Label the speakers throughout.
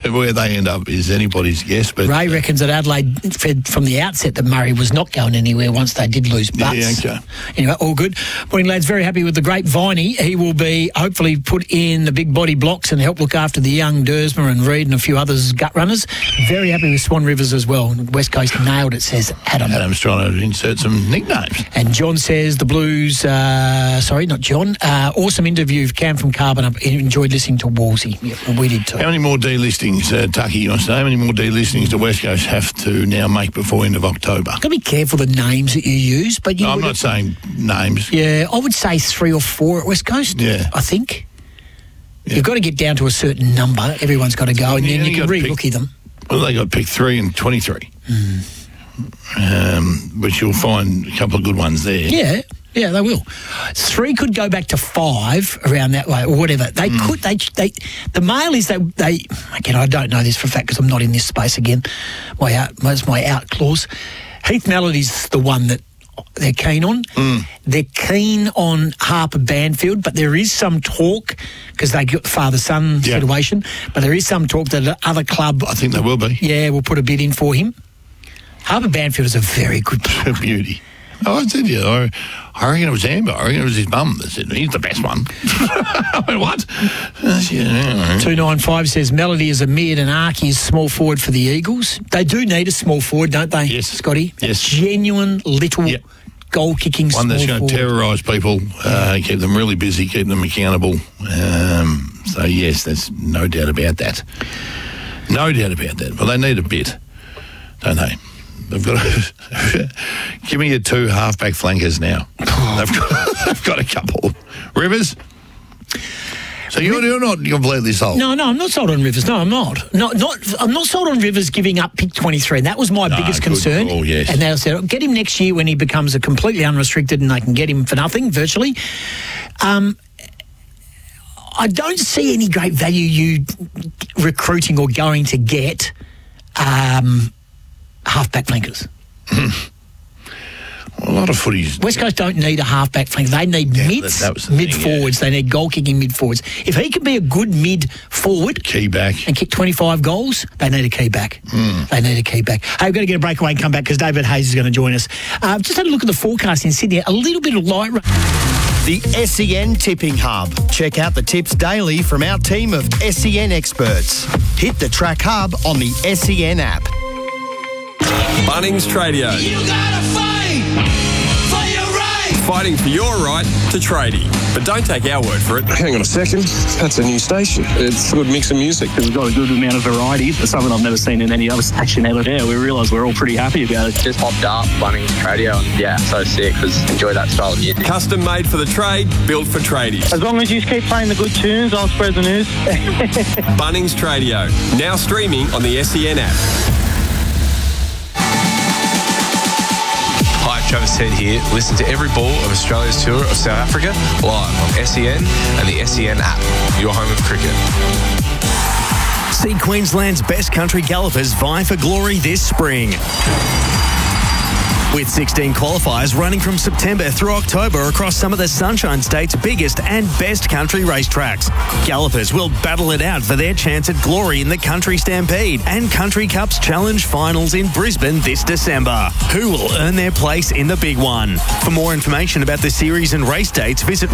Speaker 1: Where they end up is anybody's guess. But
Speaker 2: Ray reckons that Adelaide said from the outset that Murray was not going anywhere once they did lose butts.
Speaker 1: Yeah, okay.
Speaker 2: Anyway, all good. Morning, lads. Very happy with the great Viney. He will be hopefully put in the big body blocks and help look after the young Dersma and Reed and a few others gut runners. Very happy with Swan Rivers as well. West Coast nailed it, says Adam.
Speaker 1: Adam's trying to insert some nicknames.
Speaker 2: And John says the Blues, sorry, not John, awesome interview, Cam from Carbon. I enjoyed listening to Wolsey. Yeah, we did too.
Speaker 1: How many more delistings, Tucky, you want to say? How many more delistings do West Coast have to now make before end of October?
Speaker 2: Got to be careful the names that you use. But
Speaker 1: I'm not saying names.
Speaker 2: Yeah, I would say 3 or 4 at West Coast, I think. Yeah. You've got to get down to a certain number. Everyone's got to go, and then you can re-rookie them.
Speaker 1: Well, they got picked 3 and 23. Which you'll find a couple of good ones there. Yeah, they will. 3 could go back to 5 around that way, or whatever. They could. The mail is they. Again, I don't know this for a fact because I'm not in this space again. My out clause. Heath Melody's the one that they're keen on. They're keen on Harper Banfield, but there is some talk because they got the father-son situation. But there is some talk that other club, I think they will be.
Speaker 2: Yeah, will put a bid in for him. Harper Banfield is a very good player.
Speaker 1: Beauty. Oh, I said, I reckon it was Amber. I reckon it was his mum that said, he's the best one. I went, what?
Speaker 2: 295 says Melody is a mid and Archie is small forward for the Eagles. They do need a small forward, don't they, Scotty?
Speaker 1: Yes.
Speaker 2: A genuine little goal-kicking small forward.
Speaker 1: One that's going to terrorise people, keep them really busy, keep them accountable. So, yes, there's no doubt about that. No doubt about that. But they need a bit, don't they? They've got to give me your 2 halfback flankers now. They've got a couple. Rivers? So you're not completely sold?
Speaker 2: No, I'm not sold on Rivers. No, I'm not. I'm not sold on Rivers giving up pick 23. And that was my biggest concern.
Speaker 1: Call, yes.
Speaker 2: And they said, get him next year when he becomes a completely unrestricted and they can get him for nothing, virtually. I don't see any great value you recruiting or going to get halfback flankers.
Speaker 1: Well, a lot of footies.
Speaker 2: West Coast don't need a halfback flanker. They need mid-forwards. They need goal-kicking mid-forwards. If he can be a good mid-forward...
Speaker 1: Key back.
Speaker 2: ...and kick 25 goals, they need a key back. They need a key back. Hey, we've got to get a breakaway and come back because David Hayes is going to join us. Just had a look at the forecast in Sydney. A little bit of light rain.
Speaker 3: The SEN Tipping Hub. Check out the tips daily from our team of SEN experts. Hit the Track Hub on the SEN app.
Speaker 4: Bunnings Tradio.
Speaker 5: You gotta fight for your right.
Speaker 4: Fighting for your right to tradie. But don't take our word for it.
Speaker 6: Hang on a second. That's a new station. It's a good mix of music.
Speaker 7: We've got a good amount of variety. It's something I've never seen in any other station out there. We realise we're all pretty happy about it.
Speaker 8: Just popped up Bunnings Tradio and so sick because enjoy that style of music.
Speaker 4: Custom made for the trade, built for tradies.
Speaker 7: As long as you keep playing the good tunes, I'll spread the news.
Speaker 4: Bunnings Tradio. Now streaming on the SEN app.
Speaker 9: Hi, Travis Head here. Listen to every ball of Australia's tour of South Africa live on SEN and the SEN app, your home of cricket.
Speaker 3: See Queensland's best country gallopers vie for glory this spring. With 16 qualifiers running from September through October across some of the Sunshine State's biggest and best country racetracks. Gallopers will battle it out for their chance at glory in the Country Stampede and Country Cups Challenge Finals in Brisbane this December. Who will earn their place in the big one? For more information about the series and race dates, visit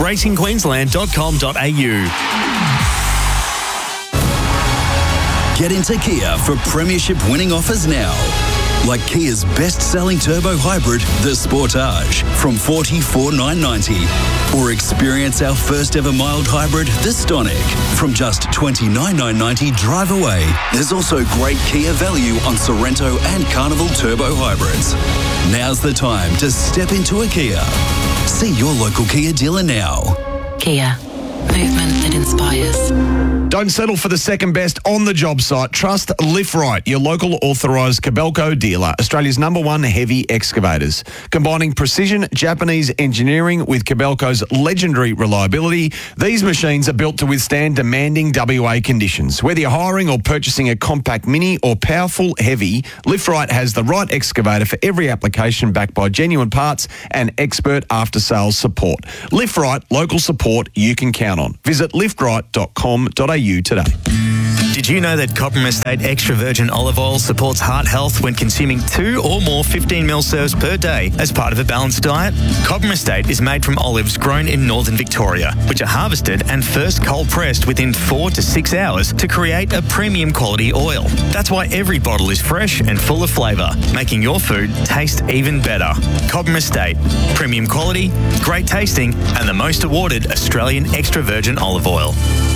Speaker 3: racingqueensland.com.au.
Speaker 10: Get into Kia for premiership winning offers now. Like Kia's best-selling turbo hybrid, the Sportage, from $44,990. Or experience our first-ever mild hybrid, the Stonic, from just $29,990 drive away. There's also great Kia value on Sorrento and Carnival turbo hybrids. Now's the time to step into a Kia. See your local Kia dealer now.
Speaker 11: Kia. Movement that inspires.
Speaker 12: Don't settle for the second best on the job site. Trust Lift Right, your local authorised Kobelco dealer, Australia's #1 heavy excavators. Combining precision Japanese engineering with Kobelco's legendary reliability, these machines are built to withstand demanding WA conditions. Whether you're hiring or purchasing a compact mini or powerful heavy, Lift Right has the right excavator for every application, backed by genuine parts and expert after-sales support. Lift Right, local support you can count on. Visit liftright.com.au today.
Speaker 3: Did Did you know that Cobram Estate Extra Virgin Olive Oil supports heart health when consuming 2 or more 15ml serves per day as part of a balanced diet? Cobram Estate is made from olives grown in northern Victoria, which are harvested and first cold pressed within 4 to 6 hours to create a premium quality oil. That's why every bottle is fresh and full of flavour, making your food taste even better. Cobram Estate, premium quality, great tasting, and the most awarded Australian extra virgin olive oil.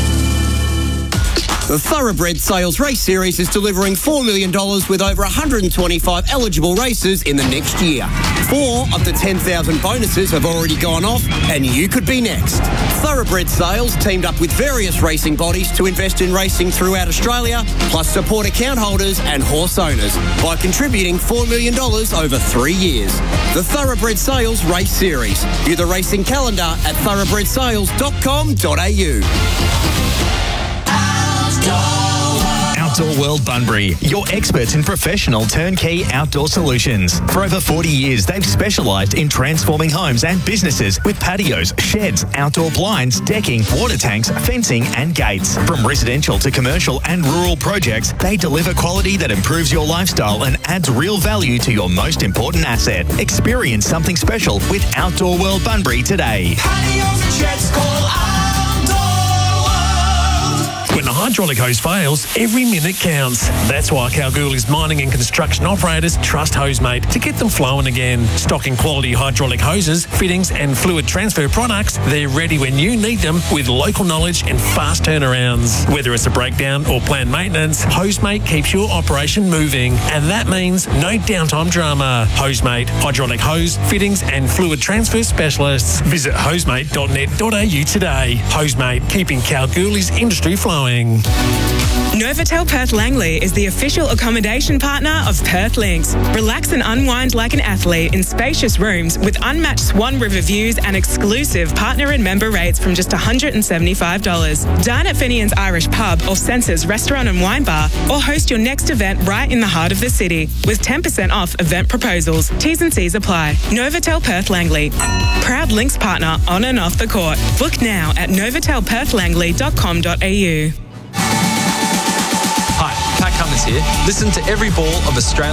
Speaker 13: The Thoroughbred Sales Race Series is delivering $4 million with over 125 eligible races in the next year. 4 of the 10,000 bonuses have already gone off, and you could be next. Thoroughbred Sales teamed up with various racing bodies to invest in racing throughout Australia, plus support account holders and horse owners by contributing $4 million over 3 years. The Thoroughbred Sales Race Series. View the racing calendar at thoroughbredsales.com.au.
Speaker 3: Outdoor World Bunbury, your experts in professional turnkey outdoor solutions. For over 40 years, they've specialised in transforming homes and businesses with patios, sheds, outdoor blinds, decking, water tanks, fencing and gates. From residential to commercial and rural projects, they deliver quality that improves your lifestyle and adds real value to your most important asset. Experience something special with Outdoor World Bunbury today.
Speaker 5: Patios and sheds, call
Speaker 14: When a hydraulic hose fails, every minute counts. That's why Kalgoorlie's mining and construction operators trust Hosemate to get them flowing again. Stocking quality hydraulic hoses, fittings and fluid transfer products, they're ready when you need them with local knowledge and fast turnarounds. Whether it's a breakdown or planned maintenance, Hosemate keeps your operation moving. And that means no downtime drama. Hosemate, hydraulic hose, fittings and fluid transfer specialists. Visit hosemate.net.au today. Hosemate, keeping Kalgoorlie's industry flowing.
Speaker 15: Novotel Perth Langley is the official accommodation partner of Perth Links. Relax and unwind like an athlete in spacious rooms with unmatched Swan River views and exclusive partner and member rates from just $175. Dine at Finian's Irish Pub or Senses Restaurant and Wine Bar, or host your next event right in the heart of the city with 10% off event proposals. T's and C's apply. Novotel Perth Langley, proud Links partner on and off the court. Book now at novotelperthlangley.com.au.
Speaker 16: Hi, Pat Cummins here. Listen to every ball of Australia.